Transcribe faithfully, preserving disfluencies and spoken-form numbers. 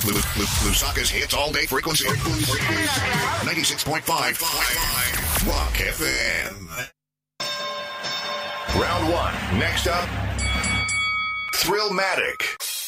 Lusaka's hits all day frequency. ninety-six point five Rock F M. Round one. Next up, Thrillmatic.